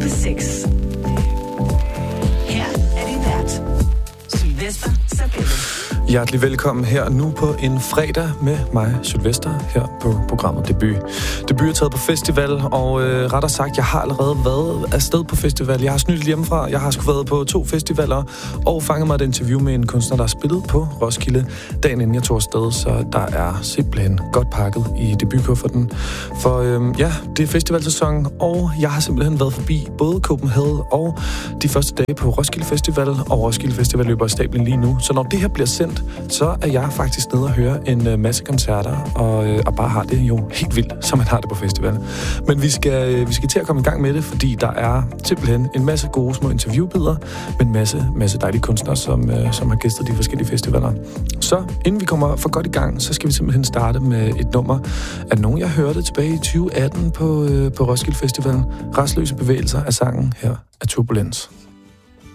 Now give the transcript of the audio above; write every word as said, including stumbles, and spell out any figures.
på seks. Her er din vært, Sylvester Sabello. Hjertelig velkommen her nu på en fredag med mig, Sylvester, her på programmet Debut. Debut er taget på festival, og øh, rettere sagt, jeg har allerede været afsted på festival. Jeg har snydt hjemmefra, jeg har sgu været på to festivaler, og fanget mig et interview med en kunstner, der har spillet på Roskilde dagen inden jeg tog afsted, så der er simpelthen godt pakket i debutkufferten. For øh, ja, det er festivalsæson, og jeg har simpelthen været forbi både Copenhagen og de første dage på Roskilde Festival, og Roskilde Festival løber i stablen lige nu. Så når det her bliver sendt, så er jeg faktisk nede og høre en masse koncerter, og, og bare har det jo helt vildt, som man har det på festivalen. Men vi skal, vi skal til at komme i gang med det, fordi der er simpelthen en masse gode små interviewbidder, med en masse, masse dejlige kunstnere, som, som har gæstet de forskellige festivaler. Så inden vi kommer for godt i gang, så skal vi simpelthen starte med et nummer af nogen, jeg hørte tilbage i tyve atten på, på Roskilde Festivalen. Restløse bevægelser af sangen her af Turbulens.